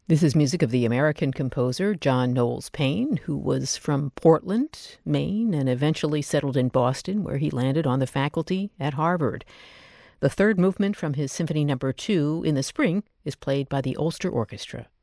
This is music of the American composer John Knowles Paine, who was from Portland, Maine, and eventually settled in Boston, where he landed on the faculty at Harvard. The third movement from his Symphony No. 2 in the spring is played by the Ulster Orchestra.